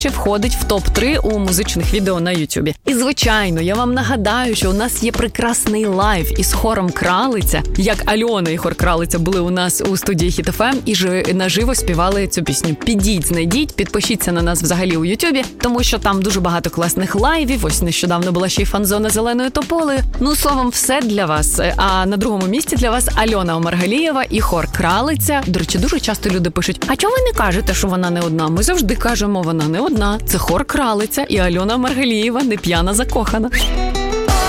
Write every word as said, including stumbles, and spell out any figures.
чи входить в топ три у музичних відео на Ютубі. І, звичайно, я вам нагадаю, що у нас є прекрасний лайв із хором Кралиця. Як Альона і хор Кралиця були у нас у студії Хіт еф ем і ж наживо співали цю пісню. Підіть, знайдіть, підпишіться на нас взагалі у Ютубі, тому що там дуже багато класних лайвів. Ось нещодавно була ще й фан-зона зеленою тополею. Ну, словом, все для вас. А на другому місці для вас Альона Омаргалієва і хор Кралиця. До речі, дуже часто люди пишуть: а чого ви не кажете, що вона не одна? Ми завжди кажемо, вона не одна. Це хор Кралиця і Альона Омаргалієва, не п'яна закохана.